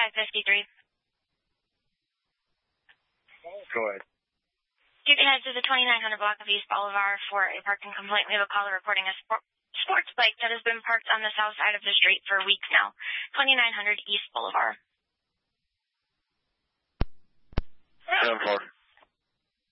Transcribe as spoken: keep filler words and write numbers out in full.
five fifty-three. Go ahead. You can head to the twenty-nine hundred block of East Boulevard for a parking complaint. We have a caller reporting a sport, sports bike that has been parked on the south side of the street for weeks now. twenty-nine hundred East Boulevard. ten four.